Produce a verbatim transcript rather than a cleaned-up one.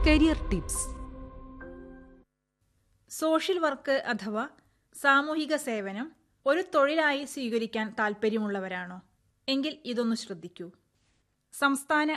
Career tips. Social work അഥവാ സാമൂഹിക സേവനം ഒരു തൊഴിലായി സ്വീകരിക്കാൻ താൽപ്പര്യമുള്ളവരാണോ? എങ്കിൽ ഇതൊന്ന് ശ്രദ്ധിക്കൂ. സംസ്ഥാന